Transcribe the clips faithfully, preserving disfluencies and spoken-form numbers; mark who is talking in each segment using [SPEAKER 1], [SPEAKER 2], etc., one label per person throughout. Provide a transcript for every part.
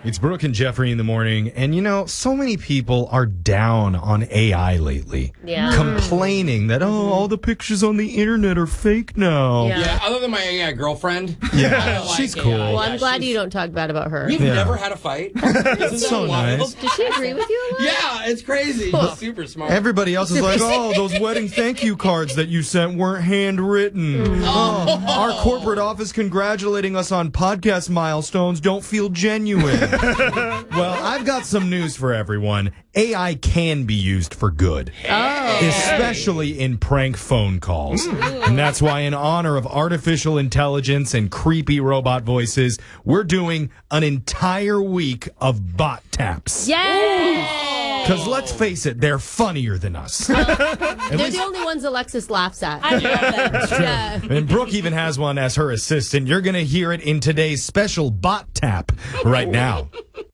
[SPEAKER 1] It's Brooke and Jeffrey in the morning. And, you know, so many people are down on A I lately.
[SPEAKER 2] Yeah.
[SPEAKER 1] Complaining that, oh, all the pictures on the internet are fake now.
[SPEAKER 2] Yeah.
[SPEAKER 3] Yeah, other than my A I girlfriend.
[SPEAKER 1] Yeah,
[SPEAKER 3] I don't like
[SPEAKER 1] she's
[SPEAKER 3] A I.
[SPEAKER 1] cool.
[SPEAKER 2] Well, I'm
[SPEAKER 3] Yeah,
[SPEAKER 2] glad
[SPEAKER 3] she's-
[SPEAKER 2] you don't talk bad about her.
[SPEAKER 3] We've
[SPEAKER 1] Yeah.
[SPEAKER 3] never had a fight. Isn't that
[SPEAKER 1] so
[SPEAKER 3] wild?
[SPEAKER 1] nice.
[SPEAKER 2] Does she agree with you a lot?
[SPEAKER 3] Yeah, it's crazy. She's super smart.
[SPEAKER 1] Everybody else is like, oh, those wedding thank you cards that you sent weren't handwritten. Oh, our corporate office congratulating us on podcast milestones don't feel genuine. Well, I've got some news for everyone. A I can be used for good,
[SPEAKER 2] Oh.
[SPEAKER 1] especially in prank phone calls. And that's why, in honor of artificial intelligence and creepy robot voices, we're doing an entire week of bot taps.
[SPEAKER 2] Yay!
[SPEAKER 1] Because let's face it, they're funnier than us.
[SPEAKER 2] They're the only ones Alexis laughs at. I love that. Yeah.
[SPEAKER 1] And Brooke even has one as her assistant. You're going to hear it in today's special bot tap right now.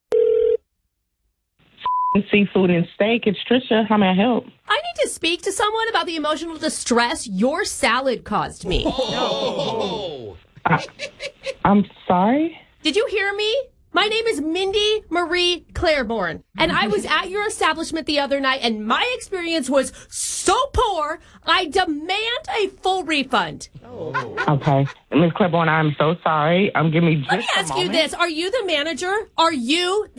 [SPEAKER 4] Seafood and steak. It's Trisha. How may I help?
[SPEAKER 2] I need to speak to someone about the emotional distress your salad caused me.
[SPEAKER 3] Oh.
[SPEAKER 4] I, I'm sorry.
[SPEAKER 2] Did you hear me? My name is Mindy Marie Claiborne, and I was at your establishment the other night, and my experience was so poor, I demand a full refund.
[SPEAKER 4] Okay. Miss Claiborne, I'm so sorry. Um, give me just
[SPEAKER 2] Let me
[SPEAKER 4] a
[SPEAKER 2] ask you
[SPEAKER 4] moment.
[SPEAKER 2] this. Are you the manager? Are you